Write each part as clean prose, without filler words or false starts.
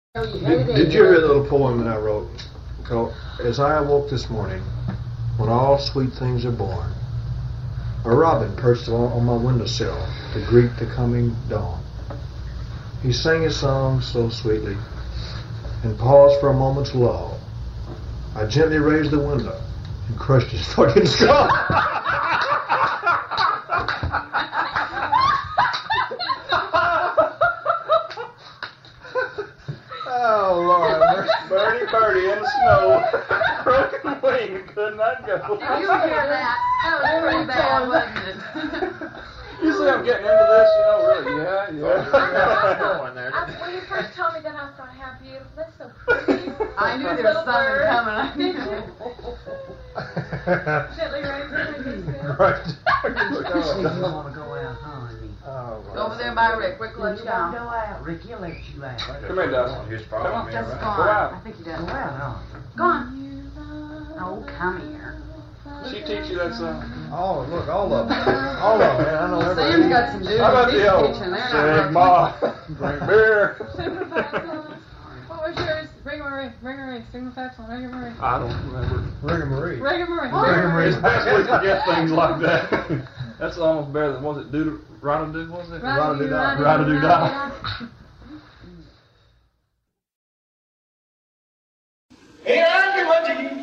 Did you hear the little poem that I wrote called As I Awoke This Morning, When All Sweet Things Are Born? A robin perched on my windowsill to greet the coming dawn. He sang his song so sweetly and paused for a moment's lull. I gently raised the window and crushed his fucking skull. Oh, Lord. Birdie in the snow. Broken wing, could not go. Did you hear that? That was pretty bad, wasn't it? You see I'm getting into this, you know, really. Yeah. When you first told me that, I thought, how beautiful. That's so pretty. I knew there was something coming. I knew. Gently raised the Right. You want to go out, honey? Go over there by Rick. Rick will let you Go down. out. Rick, he'll let you out. Come here, Dustin. Come on. Just go Go on. out. I think he Go does. out, huh? Go on. Oh, come here. She teach you that song? Oh, look, all of them. All of them, man. I know everything. Sam's got some dudes. How about He's the old teaching. They're Sig not Ma? Drink beer. What was yours? Ring-a-ring. Signal fax on Ring-a-ring. I don't remember. Ring-a-marie. Ring-a-ring. It's best we forget things like that. That's almost better than, was it Rada-doo, was it? Rada-doo-dah. Rada-doo-dah. Hey, Andy,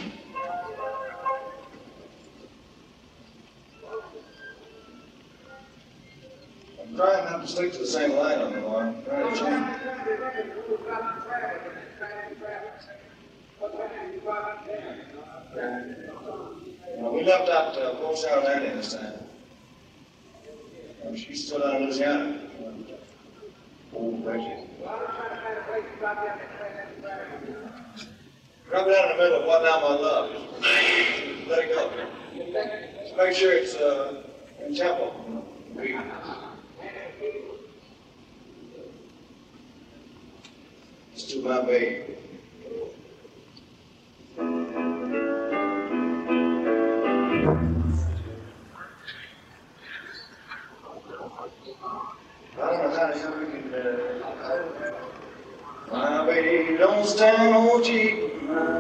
I'm trying not to sleep to the same line on the line. Trying to change. We left out Port South Landing this time. She's still out in Louisiana. Old Reggie. Drop it down in the middle of What Now My Love. Just let it go. Just make sure it's in tempo. It's to my baby. I don't know how the hell we can. My baby don't stand no cheap.